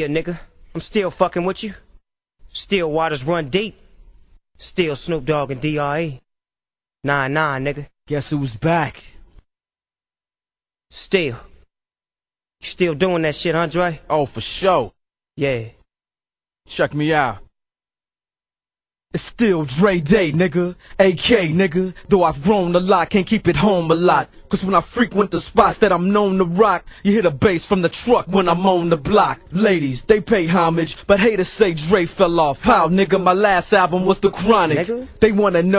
Yeah, nigga, I'm still fucking with you. Still waters run deep. Still Snoop Dogg and D.R.E. 9-9, nigga. Guess who's back? Still. You still doing that shit, Andre? Oh, for sure. Yeah. Check me out. It's still Dre Day, nigga. AK, nigga. Though I've grown a lot, can't keep it home a lot. Cause when I frequent the spots that I'm known to rock, you hear the bass from the truck when I'm on the block. Ladies, they pay homage, but haters say Dre fell off. How, nigga? My last album was The Chronic. Nigga? They wanna know